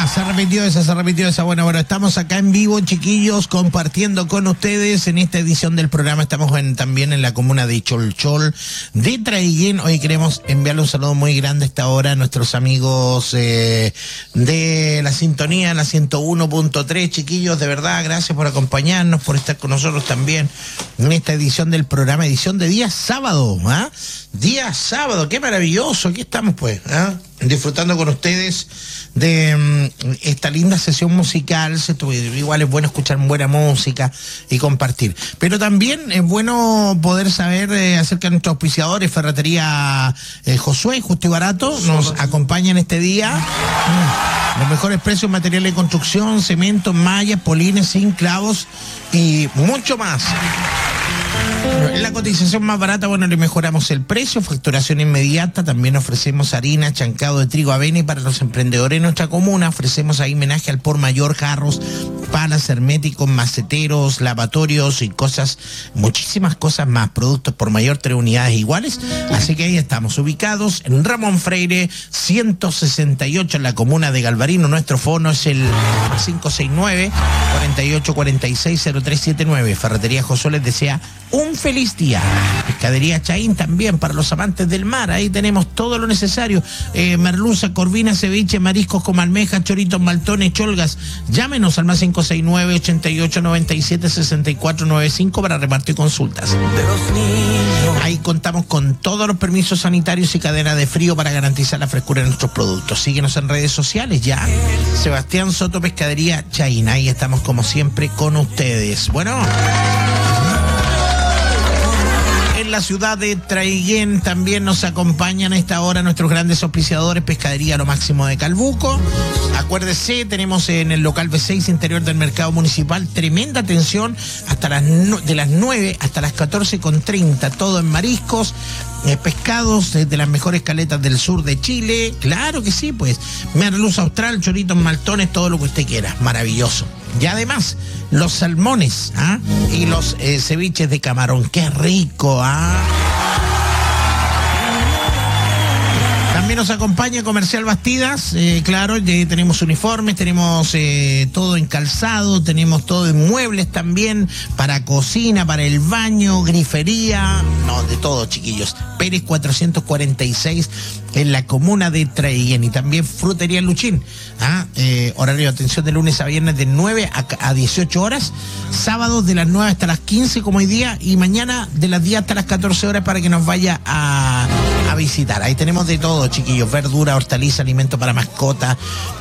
Se repitió esa. Bueno, estamos acá en vivo, chiquillos, compartiendo con ustedes en esta edición del programa. Estamos también en la comuna de Cholchol, de Traiguén. Hoy queremos enviarle un saludo muy grande a esta hora a nuestros amigos de la sintonía, la 101.3. Chiquillos, de verdad, gracias por acompañarnos, por estar con nosotros también en esta edición del programa, edición de día sábado, ¿ah? Día sábado, qué maravilloso. Aquí estamos, pues, ¿ah? Disfrutando con ustedes de esta linda sesión musical. Igual es bueno escuchar buena música y compartir, pero también es bueno poder saber acerca de nuestros auspiciadores. Ferretería Josué, justo y barato, nos acompañan este día. Los mejores precios, materiales de construcción, cemento, mallas, polines, zinc, clavos y mucho más. La cotización más barata, bueno, le mejoramos el precio, facturación inmediata. También ofrecemos harina, chancado de trigo, avena, y para los emprendedores de nuestra comuna ofrecemos ahí homenaje al por mayor, jarros, palas, herméticos, maceteros, lavatorios y cosas, muchísimas cosas más. Productos por mayor, 3 unidades iguales. Así que ahí estamos ubicados en Ramón Freire 168 en la comuna de Galvarino. Nuestro fono es el 569-4846-0379. Ferretería Josué les desea un feliz día. Pescadería Chaín también para los amantes del mar. Ahí tenemos todo lo necesario. Merluza, corvina, ceviche, mariscos como almejas, choritos, maltones, cholgas. Llámenos al más 569-8897-6495 para repartir consultas. Ahí contamos con todos los permisos sanitarios y cadena de frío para garantizar la frescura de nuestros productos. Síguenos en redes sociales ya. Sebastián Soto, Pescadería Chaín. Ahí estamos como siempre con ustedes. Bueno, en la ciudad de Traiguén también nos acompañan a esta hora nuestros grandes auspiciadores. Pescadería Lo Máximo de Calbuco. Acuérdese, tenemos en el local B6 interior del mercado municipal tremenda atención hasta de las 9 hasta las 14:30, todo en mariscos, pescados de las mejores caletas del sur de Chile. Claro que sí, pues merluza austral, choritos, maltones, todo lo que usted quiera, maravilloso. Y además, los salmones, ¿ah? Y los ceviches de camarón, qué rico, ¿ah? También nos acompaña Comercial Bastidas, claro, tenemos uniformes, tenemos todo en calzado, tenemos todo en muebles también, para cocina, para el baño, grifería, no, de todo, chiquillos. Pérez 446 en la comuna de Traiguén. Y también Frutería Luchín, ¿ah? Horario de atención de lunes a viernes de 9 a 18 horas, sábados de las 9 hasta las 15 como hoy día, y mañana de las 10 hasta las 14 horas para que nos vaya a visitar. Ahí tenemos de todo, chiquillos, verdura, hortaliza, alimento para mascota,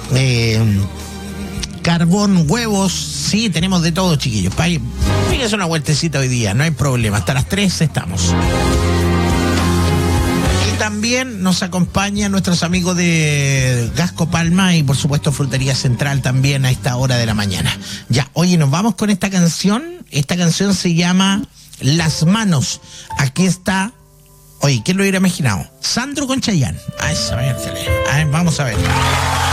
carbón, huevos, sí, tenemos de todo, chiquillos. Fíjense una vueltecita hoy día, no hay problema, hasta las 3 estamos. Y también nos acompañan nuestros amigos de Gasco Palma y por supuesto Frutería Central también a esta hora de la mañana. Ya, oye, nos vamos con esta canción se llama Las Manos. Aquí está. Oye, ¿quién lo hubiera imaginado? Sandro con Chayanne. A ver, vamos a ver.